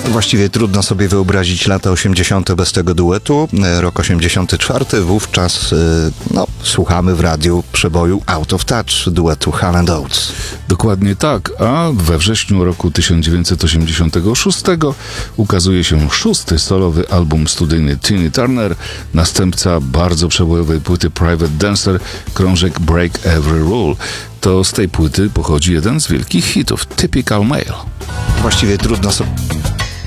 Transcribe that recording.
Właściwie trudno sobie wyobrazić lata 80. bez tego duetu. Rok 84, wówczas słuchamy w radiu przeboju Out of Touch duetu Hall & Oates. Dokładnie tak, a we wrześniu roku 1986 ukazuje się 6. solowy album studyjny Tina Turner, następca bardzo przebojowej płyty Private Dancer, krążek Break Every Rule. To z tej płyty pochodzi jeden z wielkich hitów, Typical Male. Właściwie trudno sobie...